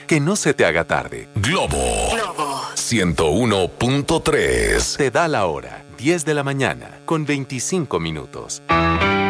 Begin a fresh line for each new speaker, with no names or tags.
Que no se te haga tarde.
Globo 101.3
te da la hora, 10 de la mañana, con 25 minutos.